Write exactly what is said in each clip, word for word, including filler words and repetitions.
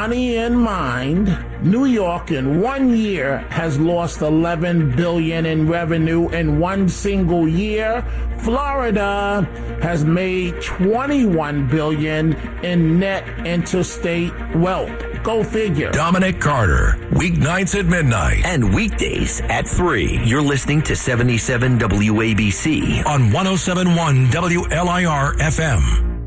money in mind, New York in one year has lost eleven billion dollars in revenue in one single year. Florida has made twenty-one billion dollars in net interstate wealth. Go figure. Dominic Carter, weeknights at midnight and weekdays at three. You're listening to seventy-seven W A B C on one oh seven point one W L I R F M.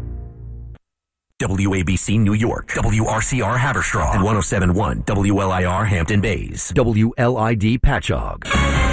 W A B C New York, W R C R Haverstraw, and one oh seven point one W L I R Hampton Bays, W L I D Patchogue.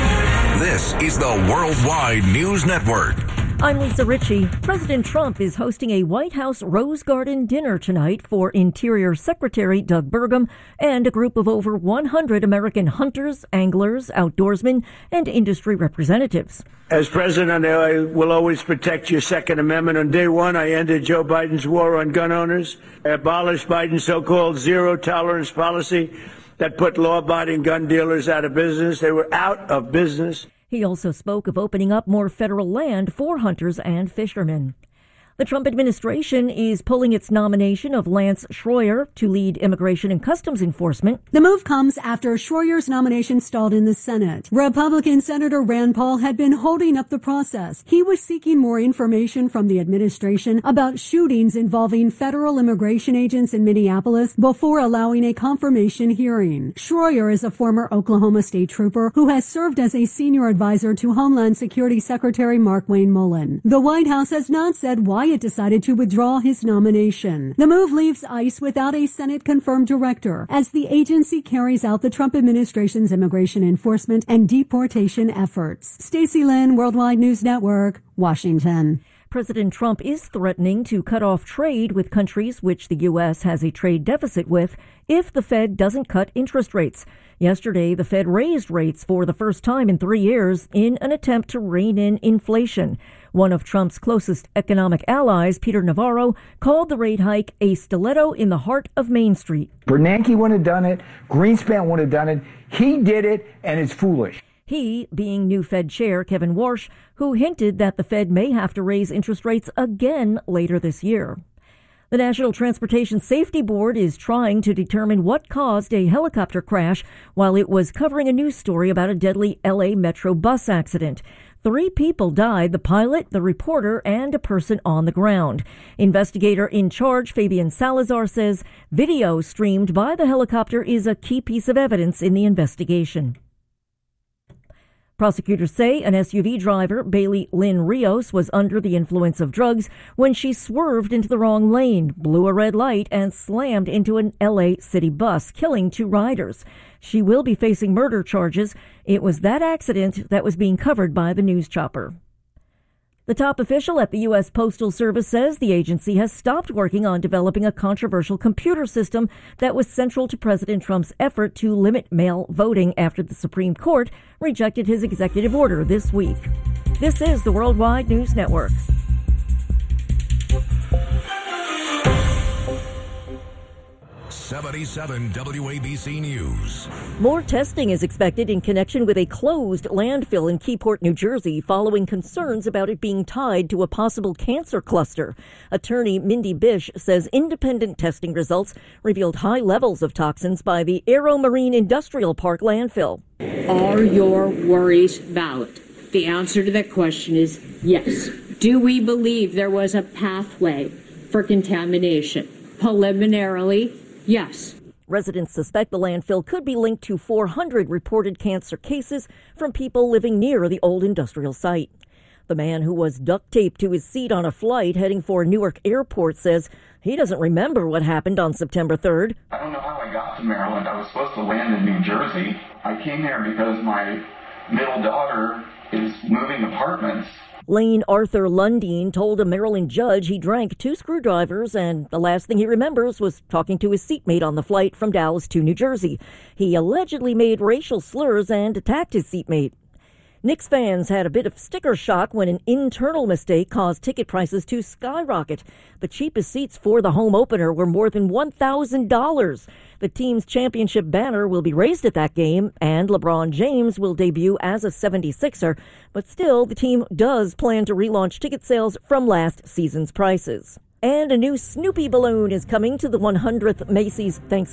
This is the Worldwide News Network. I'm Lisa Ritchie. President Trump is hosting a White House Rose Garden dinner tonight for Interior Secretary Doug Burgum and a group of over one hundred American hunters, anglers, outdoorsmen, and industry representatives. As president, I will always protect your Second Amendment. On day one, I ended Joe Biden's war on gun owners. I abolished Biden's so-called zero-tolerance policy that put law-abiding gun dealers out of business. They were out of business. He also spoke of opening up more federal land for hunters and fishermen. The Trump administration is pulling its nomination of Lance Schroyer to lead Immigration and Customs Enforcement. The move comes after Schroyer's nomination stalled in the Senate. Republican Senator Rand Paul had been holding up the process. He was seeking more information from the administration about shootings involving federal immigration agents in Minneapolis before allowing a confirmation hearing. Schroyer is a former Oklahoma State trooper who has served as a senior advisor to Homeland Security Secretary Mark Wayne Mullen. The White House has not said why it decided to withdraw his nomination. The move leaves ICE without a Senate-confirmed director as the agency carries out the Trump administration's immigration enforcement and deportation efforts. Stacey Lynn, Worldwide News Network, Washington. President Trump is threatening to cut off trade with countries which the U S has a trade deficit with if the Fed doesn't cut interest rates. Yesterday, the Fed raised rates for the first time in three years in an attempt to rein in inflation. One of Trump's closest economic allies, Peter Navarro, called the rate hike a stiletto in the heart of Main Street. Bernanke wouldn't have done it. Greenspan wouldn't have done it. He did it, and it's foolish. He being new Fed Chair Kevin Warsh, who hinted that the Fed may have to raise interest rates again later this year. The National Transportation Safety Board is trying to determine what caused a helicopter crash while it was covering a news story about a deadly L A Metro bus accident. Three people died, the pilot, the reporter, and a person on the ground. Investigator in charge, Fabian Salazar, says video streamed by the helicopter is a key piece of evidence in the investigation. Prosecutors say an S U V driver, Bailey Lynn Rios, was under the influence of drugs when she swerved into the wrong lane, blew a red light, and slammed into an L A city bus, killing two riders. She will be facing murder charges. It was that accident that was being covered by the news chopper. The top official at the U S Postal Service says the agency has stopped working on developing a controversial computer system that was central to President Trump's effort to limit mail voting after the Supreme Court rejected his executive order this week. This is the Worldwide News Network. seventy-seven W A B C News. More testing is expected in connection with a closed landfill in Keyport, New Jersey, following concerns about it being tied to a possible cancer cluster. Attorney Mindy Bish says independent testing results revealed high levels of toxins by the Aero Marine Industrial Park landfill. Are your worries valid? The answer to that question is yes. Do we believe there was a pathway for contamination? Preliminarily, yes. Residents suspect the landfill could be linked to four hundred reported cancer cases from people living near the old industrial site. The man who was duct taped to his seat on a flight heading for Newark Airport says he doesn't remember what happened on September third. I don't know how I got to Maryland. I was supposed to land in New Jersey. I came here because my middle daughter is moving apartments. Lane Arthur Lundeen told a Maryland judge he drank two screwdrivers and the last thing he remembers was talking to his seatmate on the flight from Dallas to New Jersey. He allegedly made racial slurs and attacked his seatmate. Knicks fans had a bit of sticker shock when an internal mistake caused ticket prices to skyrocket. The cheapest seats for the home opener were more than one thousand dollars. The team's championship banner will be raised at that game, and LeBron James will debut as a seventy-sixer. But still, the team does plan to relaunch ticket sales from last season's prices. And a new Snoopy balloon is coming to the one hundredth Macy's Thanksgiving